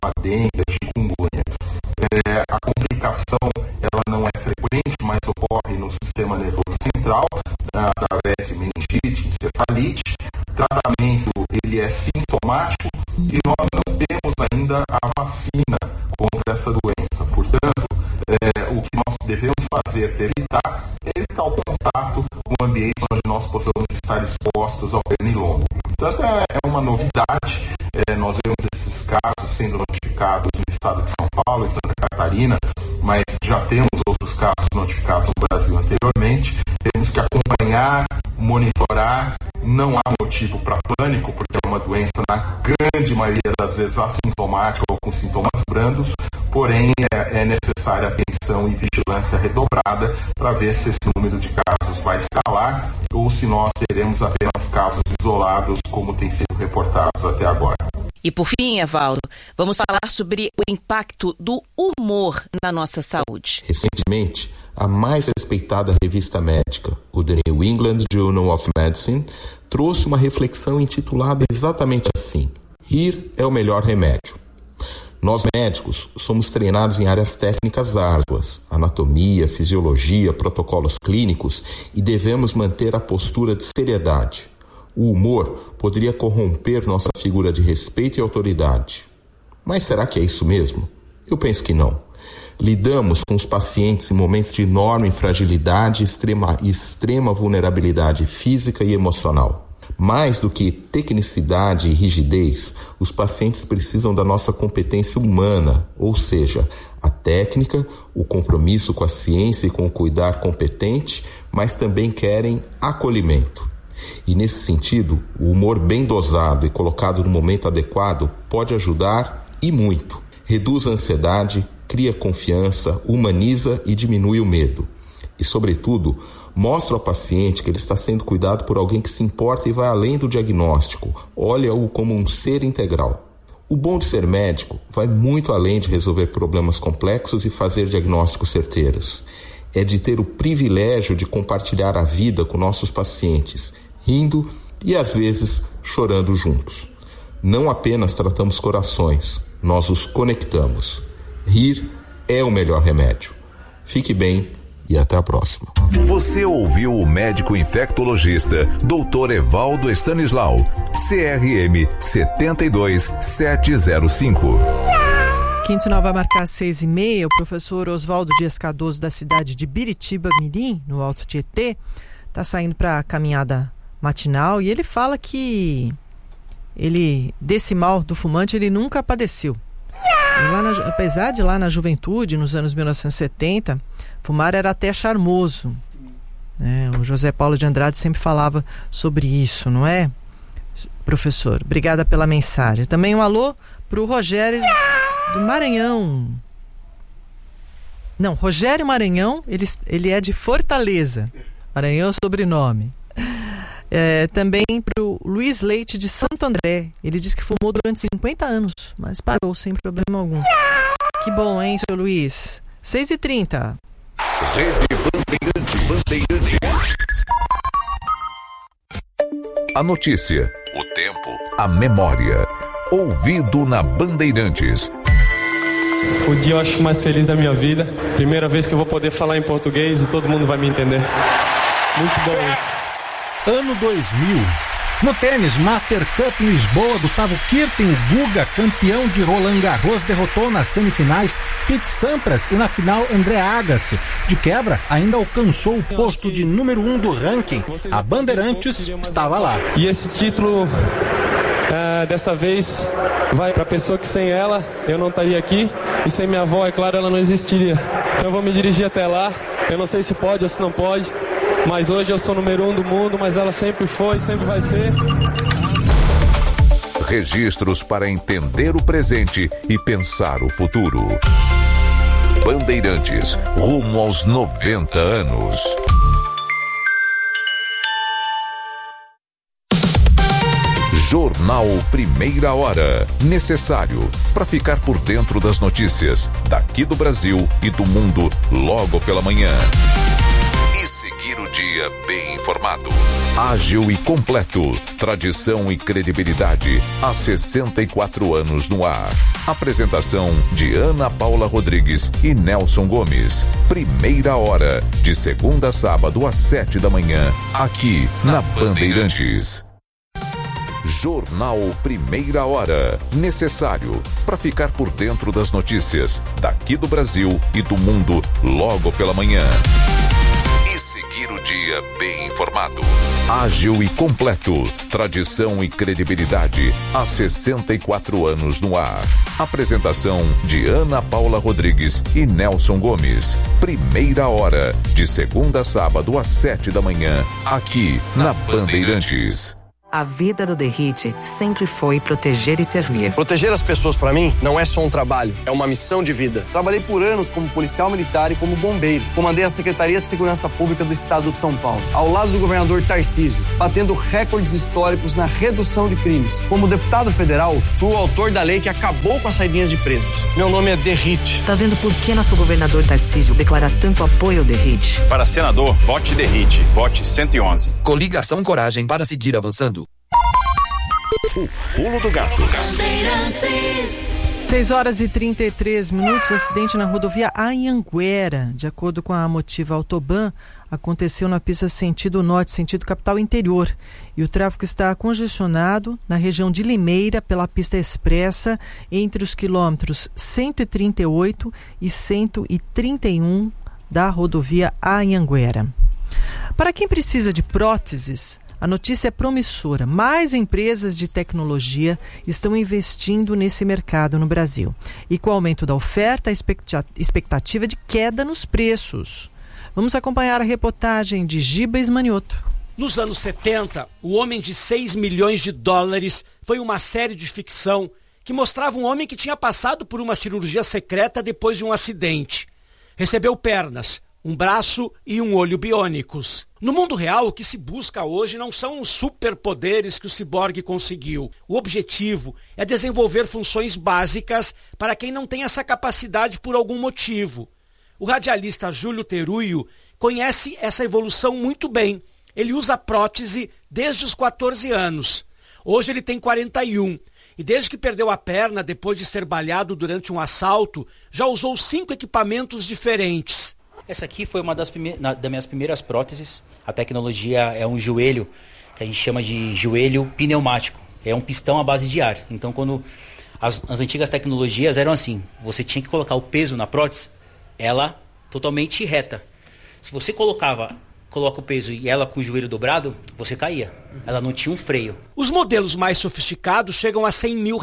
a dengue, a chikungunya. A complicação ela não é frequente, mas ocorre no sistema nervoso central, através de meningite, encefalite. O tratamento ele é sintomático e nós não temos ainda a vacina contra essa doença. Portanto, o que nós devemos fazer para evitar é evitar o contato com ambientes onde nós possamos estar expostos ao pernilongo. Portanto, é uma novidade. Nós vemos esses casos sendo notificados no estado de São Paulo e de Santa Catarina, mas já temos outros casos notificados no Brasil anteriormente. Temos que acompanhar, monitorar. Não há motivo para pânico, porque é uma doença, na grande maioria das vezes, assintomática ou com sintomas brandos, porém é necessária atenção e vigilância redobrada para ver se esse número de casos vai escalar ou se nós teremos apenas casos isolados, como tem sido reportados até agora. E por fim, Evaldo, vamos falar sobre o impacto do humor na nossa saúde. Recentemente, a mais respeitada revista médica, o The New England Journal of Medicine, trouxe uma reflexão intitulada exatamente assim: rir é o melhor remédio. Nós médicos somos treinados em áreas técnicas árduas, anatomia, fisiologia, protocolos clínicos, e devemos manter a postura de seriedade. O humor poderia corromper nossa figura de respeito e autoridade. Mas será que é isso mesmo? Eu penso que não. Lidamos com os pacientes em momentos de enorme fragilidade e extrema vulnerabilidade física e emocional. Mais do que tecnicidade e rigidez, os pacientes precisam da nossa competência humana, ou seja, a técnica, o compromisso com a ciência e com o cuidar competente, mas também querem acolhimento. E nesse sentido, o humor bem dosado e colocado no momento adequado pode ajudar e muito. Reduz a ansiedade, cria confiança, humaniza e diminui o medo. E, sobretudo, mostra ao paciente que ele está sendo cuidado por alguém que se importa e vai além do diagnóstico, olha-o como um ser integral. O bom de ser médico vai muito além de resolver problemas complexos e fazer diagnósticos certeiros. É de ter o privilégio de compartilhar a vida com nossos pacientes, rindo e, às vezes, chorando juntos. Não apenas tratamos corações, nós os conectamos. Rir é o melhor remédio. Fique bem e até a próxima. Você ouviu o médico infectologista Dr. Evaldo Stanislau, CRM 72705. Quinto-Sinal vai marcar 6h30. O professor Oswaldo Dias Cardoso, da cidade de Biritiba Mirim, no Alto Tietê, está saindo para a caminhada matinal e ele fala que desse mal do fumante ele nunca padeceu. E apesar de lá na juventude, nos anos 1970, fumar era até charmoso, né? O José Paulo de Andrade sempre falava sobre isso, não é, professor? Obrigada pela mensagem. Também um alô para o Rogério do Maranhão. Não, Rogério Maranhão, ele é de Fortaleza. Maranhão é o sobrenome. Também para o Luiz Leite de Santo André. Ele disse que fumou durante 50 anos, mas parou sem problema algum. Que bom, hein, seu Luiz? 6h30. Rede Bandeirantes. A notícia, o tempo, a memória. Ouvido na Bandeirantes. O dia eu acho mais feliz da minha vida. Primeira vez que eu vou poder falar em português e todo mundo vai me entender. Muito bom isso. Ano 2000. No tênis, Master Cup Lisboa, Gustavo Kirten, o Guga, campeão de Roland Garros, derrotou nas semifinais Pete Sampras e na final André Agassi. De quebra, ainda alcançou o posto de número 1 do ranking. A Bandeirantes estava lá. E esse título, dessa vez, vai para a pessoa que sem ela eu não estaria aqui. E sem minha avó, é claro, ela não existiria. Então eu vou me dirigir até lá. Eu não sei se pode ou se não pode. Mas hoje eu sou número 1 do mundo, mas ela sempre foi, sempre vai ser. Registros para entender o presente e pensar o futuro. Bandeirantes, rumo aos 90 anos. Jornal Primeira Hora. Necessário para ficar por dentro das notícias daqui do Brasil e do mundo logo pela manhã. E seguir o o dia bem informado. Ágil e completo. Tradição e credibilidade há 64 anos no ar. Apresentação de Ana Paula Rodrigues e Nelson Gomes. Primeira hora, de segunda a sábado às 7 da manhã, aqui na Bandeirantes. Jornal Primeira Hora. Necessário para ficar por dentro das notícias daqui do Brasil e do mundo logo pela manhã. E seguir o dia bem informado. Ágil e completo. Tradição e credibilidade há 64 anos no ar. Apresentação de Ana Paula Rodrigues e Nelson Gomes. Primeira hora, de segunda a sábado às 7 da manhã, aqui na Bandeirantes. A vida do DERRIT sempre foi proteger e servir. Proteger as pessoas, para mim, não é só um trabalho, é uma missão de vida. Trabalhei por anos como policial militar e como bombeiro. Comandei a Secretaria de Segurança Pública do Estado de São Paulo, ao lado do governador Tarcísio, batendo recordes históricos na redução de crimes. Como deputado federal, fui o autor da lei que acabou com as saidinhas de presos. Meu nome é DERRIT. Tá vendo por que nosso governador Tarcísio declara tanto apoio ao DERRIT? Para senador, vote DERRIT. Vote 111. Coligação Coragem para seguir avançando. O Pulo do Gato. 6h33, acidente na rodovia Anhanguera. De acordo com a Motiva Autoban, aconteceu na pista sentido norte, sentido capital interior. E o tráfego está congestionado na região de Limeira pela pista expressa entre os quilômetros 138 e 131 da rodovia Anhanguera. Para quem precisa de próteses, a notícia é promissora. Mais empresas de tecnologia estão investindo nesse mercado no Brasil. E com o aumento da oferta, a expectativa de queda nos preços. Vamos acompanhar a reportagem de Giba Ismanioto. Nos anos 70, O Homem de 6 milhões de dólares foi uma série de ficção que mostrava um homem que tinha passado por uma cirurgia secreta depois de um acidente. Recebeu pernas, um braço e um olho biônicos. No mundo real, o que se busca hoje não são os superpoderes que o ciborgue conseguiu. O objetivo é desenvolver funções básicas para quem não tem essa capacidade por algum motivo. O radialista Júlio Teruio conhece essa evolução muito bem. Ele usa prótese desde os 14 anos. Hoje ele tem 41. E desde que perdeu a perna depois de ser baleado durante um assalto, já usou 5 equipamentos diferentes. Essa aqui foi uma das minhas primeiras próteses. A tecnologia é um joelho, que a gente chama de joelho pneumático. É um pistão à base de ar. Então, quando as antigas tecnologias eram assim, você tinha que colocar o peso na prótese, ela totalmente reta. Se você coloca o peso e ela com o joelho dobrado, você caía. Ela não tinha um freio. Os modelos mais sofisticados chegam a R$100 mil.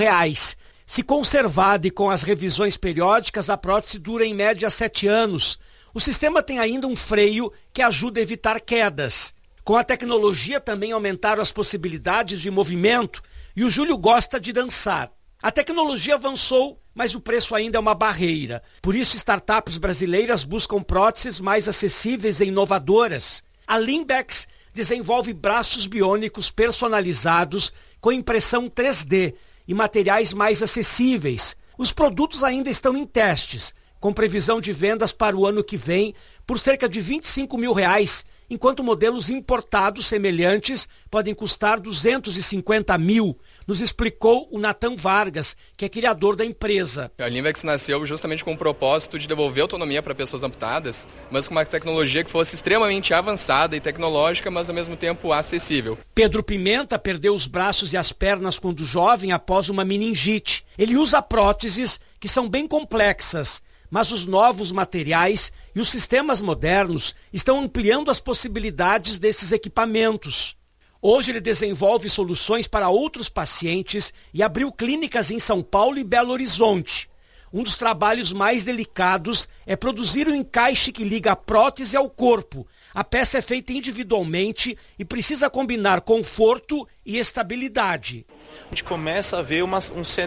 Se conservada e com as revisões periódicas, a prótese dura em média 7 anos. O sistema tem ainda um freio que ajuda a evitar quedas. Com a tecnologia também aumentaram as possibilidades de movimento e o Júlio gosta de dançar. A tecnologia avançou, mas o preço ainda é uma barreira. Por isso, startups brasileiras buscam próteses mais acessíveis e inovadoras. A Limbex desenvolve braços biônicos personalizados com impressão 3D e materiais mais acessíveis. Os produtos ainda estão em testes, com previsão de vendas para o ano que vem por cerca de R$25 mil, enquanto modelos importados semelhantes podem custar R$250 mil, nos explicou o Nathan Vargas, que é criador da empresa. A Limbex nasceu justamente com o propósito de devolver autonomia para pessoas amputadas, mas com uma tecnologia que fosse extremamente avançada e tecnológica, mas ao mesmo tempo acessível. Pedro Pimenta perdeu os braços e as pernas quando jovem após uma meningite. Ele usa próteses que são bem complexas, mas os novos materiais e os sistemas modernos estão ampliando as possibilidades desses equipamentos. Hoje ele desenvolve soluções para outros pacientes e abriu clínicas em São Paulo e Belo Horizonte. Um dos trabalhos mais delicados é produzir um encaixe que liga a prótese ao corpo. A peça é feita individualmente e precisa combinar conforto e estabilidade. A gente começa a ver uma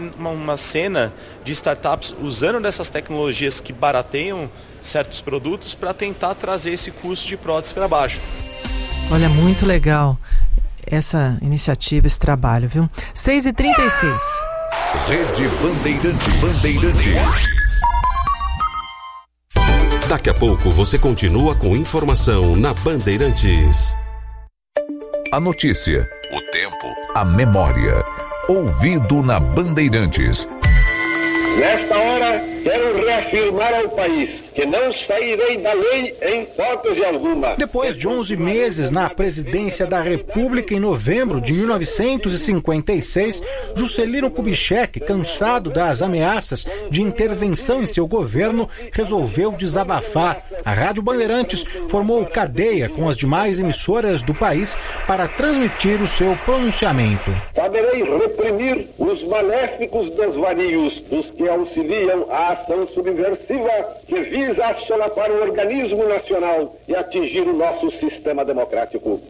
cena de startups usando dessas tecnologias que barateiam certos produtos para tentar trazer esse custo de prótese para baixo. Olha, muito legal essa iniciativa, esse trabalho, viu? 6h36. Rede Bandeirantes. Daqui a pouco você continua com informação na Bandeirantes. A notícia, o tempo, a memória. Ouvido na Bandeirantes. Nesta hora, quero reafirmar ao país que não sairei da lei em hipótese alguma. Depois de 11 meses na presidência da República, em novembro de 1956, Juscelino Kubitschek, cansado das ameaças de intervenção em seu governo, resolveu desabafar. A Rádio Bandeirantes formou cadeia com as demais emissoras do país para transmitir o seu pronunciamento. Saberei reprimir os maléficos desvarios dos que auxiliam a ação subversiva que visa assolapar o organismo nacional e atingir o nosso sistema democrático.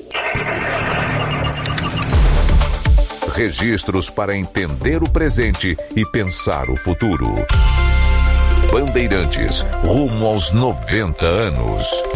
Registros para entender o presente e pensar o futuro. Bandeirantes, rumo aos 90 anos.